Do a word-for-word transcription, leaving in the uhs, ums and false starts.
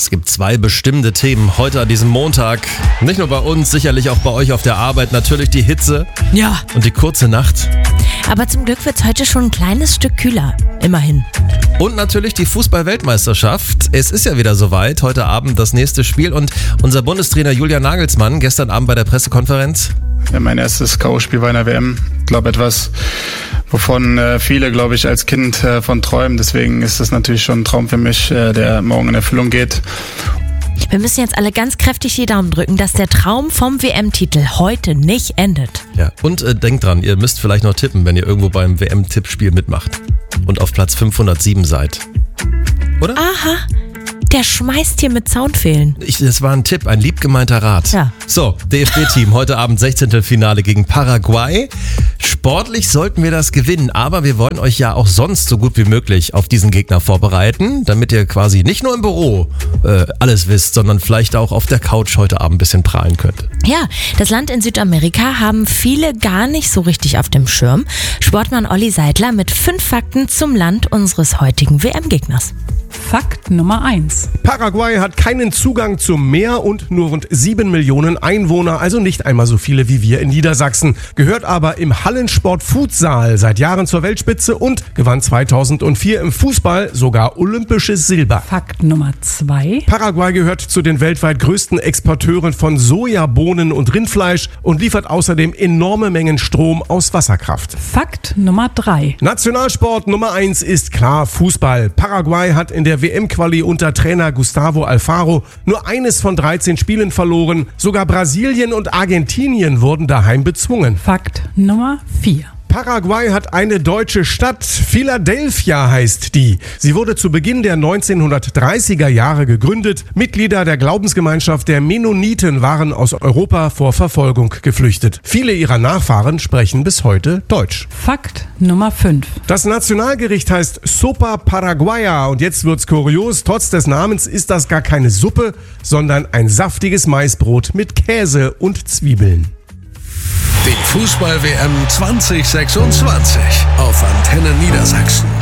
Es gibt zwei bestimmte Themen heute an diesem Montag. Nicht nur bei uns, sicherlich auch bei euch auf der Arbeit. Natürlich die Hitze Ja. und die kurze Nacht. Aber zum Glück wird es heute schon ein kleines Stück kühler. Immerhin. Und natürlich die Fußball-Weltmeisterschaft. Es ist ja wieder soweit. Heute Abend das nächste Spiel. Und unser Bundestrainer Julian Nagelsmann gestern Abend bei der Pressekonferenz. Ja, mein erstes K O-Spiel war in der W M. Ich glaube, etwas, wovon äh, viele, glaube ich, als Kind äh, von träumen. Deswegen ist das natürlich schon ein Traum für mich, äh, der morgen in Erfüllung geht. Wir müssen jetzt alle ganz kräftig die Daumen drücken, dass der Traum vom W M-Titel heute nicht endet. Ja. Und äh, denkt dran, ihr müsst vielleicht noch tippen, wenn ihr irgendwo beim W M-Tippspiel mitmacht. Und auf Platz fünfhundertsieben seid. Oder? Aha, der schmeißt hier mit Soundfehlen. Ich, das war ein Tipp, ein liebgemeinter Rat. Ja. So, D F B-Team, heute Abend Sechzehntelfinale gegen Paraguay. Sportlich sollten wir das gewinnen, aber wir wollen euch ja auch sonst so gut wie möglich auf diesen Gegner vorbereiten, damit ihr quasi nicht nur im Büro äh, alles wisst, sondern vielleicht auch auf der Couch heute Abend ein bisschen prahlen könnt. Ja, das Land in Südamerika haben viele gar nicht so richtig auf dem Schirm. Sportmann Olli Seidler mit fünf Fakten zum Land unseres heutigen W M-Gegners. Fakt Nummer eins. Paraguay hat keinen Zugang zum Meer und nur rund sieben Millionen Einwohner, also nicht einmal so viele wie wir in Niedersachsen. Gehört aber im Hallensport Futsal seit Jahren zur Weltspitze und gewann zweitausendvier im Fußball sogar olympisches Silber. Fakt Nummer zwei. Paraguay gehört zu den weltweit größten Exporteuren von Sojabohnen und Rindfleisch und liefert außerdem enorme Mengen Strom aus Wasserkraft. Fakt Nummer drei. Nationalsport Nummer eins ist klar Fußball. Paraguay hat in der W M-Quali unter Trainer Gustavo Alfaro nur eines von dreizehn Spielen verloren. Sogar Brasilien und Argentinien wurden daheim bezwungen. Fakt Nummer vier. Paraguay hat eine deutsche Stadt. Philadelphia heißt die. Sie wurde zu Beginn der neunzehnhundertdreißiger Jahre gegründet. Mitglieder der Glaubensgemeinschaft der Mennoniten waren aus Europa vor Verfolgung geflüchtet. Viele ihrer Nachfahren sprechen bis heute Deutsch. Fakt Nummer fünf. Das Nationalgericht heißt Sopa Paraguaya und jetzt wird's kurios. Trotz des Namens ist das gar keine Suppe, sondern ein saftiges Maisbrot mit Käse und Zwiebeln. Die Fußball-W M zwanzig sechsundzwanzig auf Antenne Niedersachsen.